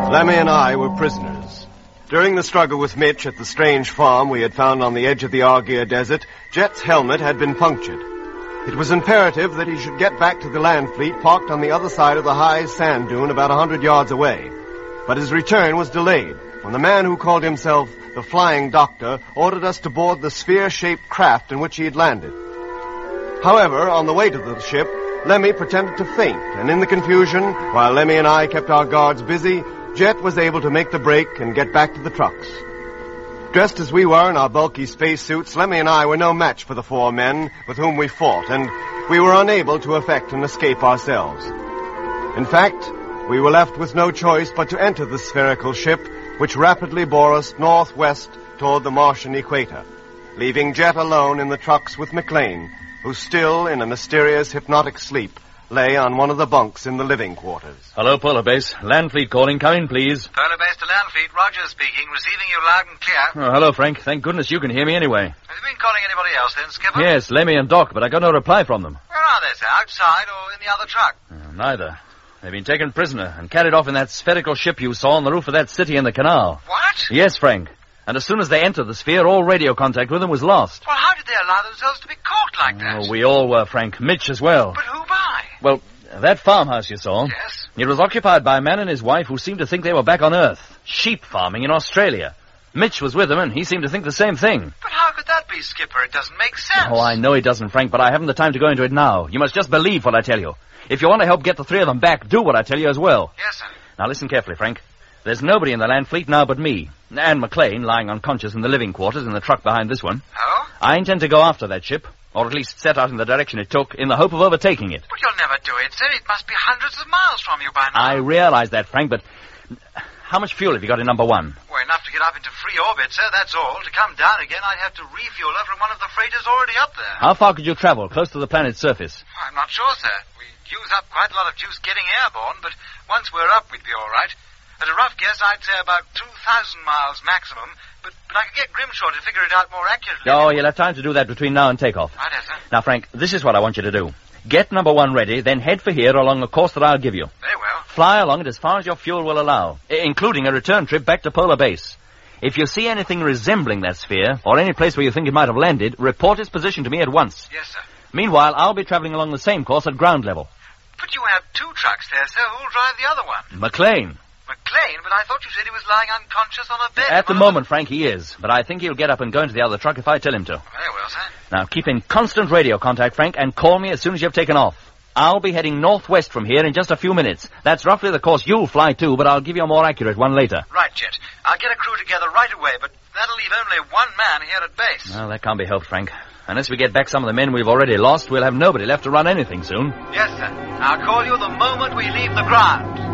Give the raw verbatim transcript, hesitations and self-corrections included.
Lemmy and I were prisoners. During the struggle with Mitch at the strange farm we had found on the edge of the Argyre Desert, Jet's helmet had been punctured. It was imperative that he should get back to the land fleet parked on the other side of the high sand dune about a hundred yards away. But his return was delayed when the man who called himself the Flying Doctor ordered us to board the sphere-shaped craft in which he had landed. However, on the way to the ship, Lemmy pretended to faint, and in the confusion, while Lemmy and I kept our guards busy, Jet was able to make the break and get back to the trucks. Dressed as we were in our bulky spacesuits, Lemmy and I were no match for the four men with whom we fought, and we were unable to effect an escape ourselves. In fact, we were left with no choice but to enter the spherical ship, which rapidly bore us northwest toward the Martian equator, leaving Jet alone in the trucks with McLean, who still, in a mysterious hypnotic sleep, lay on one of the bunks in the living quarters. Hello, Polar Base. Land Fleet calling. Come in, please. Polar Base to Land Fleet. Roger speaking. Receiving you loud and clear. Oh, hello, Frank. Thank goodness you can hear me anyway. Have you been calling anybody else then, Skipper? Yes, Lemmy and Doc, but I got no reply from them. Where are they, sir? Outside or in the other truck? Uh, neither. They've been taken prisoner and carried off in that spherical ship you saw on the roof of that city in the canal. What? Yes, Frank. And as soon as they entered the sphere, all radio contact with them was lost. Well, how did they allow themselves to be caught like that? Oh, we all were, Frank. Mitch as well. But who by? Well, that farmhouse you saw. Yes? It was occupied by a man and his wife who seemed to think they were back on Earth. Sheep farming in Australia. Mitch was with them, and he seemed to think the same thing. But how could that be, Skipper? It doesn't make sense. Oh, I know it doesn't, Frank, but I haven't the time to go into it now. You must just believe what I tell you. If you want to help get the three of them back, do what I tell you as well. Yes, sir. Now listen carefully, Frank. There's nobody in the land fleet now but me. And McLean lying unconscious in the living quarters in the truck behind this one. Oh? I intend to go after that ship, or at least set out in the direction it took, in the hope of overtaking it. But you'll never do it, sir. It must be hundreds of miles from you by now. I realize that, Frank, but how much fuel have you got in number one? Well, enough to get up into free orbit, sir, that's all. To come down again, I'd have to refuel her from one of the freighters already up there. How far could you travel, close to the planet's surface? I'm not sure, sir. We use up quite a lot of juice getting airborne, but once we're up, we'd be all right. At a rough guess, I'd say about two thousand miles maximum, but, but I could get Grimshaw to figure it out more accurately. Oh, you'll have time to do that between now and takeoff. Right, sir. Now, Frank, this is what I want you to do. Get number one ready, then head for here along a course that I'll give you. Very well. Fly along it as far as your fuel will allow, I- including a return trip back to Polar Base. If you see anything resembling that sphere, or any place where you think it might have landed, report its position to me at once. Yes, sir. Meanwhile, I'll be traveling along the same course at ground level. But you have two trucks there, sir. Who'll drive the other one? McLean. McLean? But I thought you said he was lying unconscious on a bed. At the Well, moment, Frank, he is, but I think he'll get up and go into the other truck if I tell him to. Very well, sir. Now, keep in constant radio contact, Frank, and call me as soon as you've taken off. I'll be heading northwest from here in just a few minutes. That's roughly the course you'll fly too, but I'll give you a more accurate one later. Right, Jet. I'll get a crew together right away, but that'll leave only one man here at base. Well, that can't be helped, Frank. Unless we get back some of the men we've already lost, we'll have nobody left to run anything soon. Yes, sir. I'll call you the moment we leave the ground.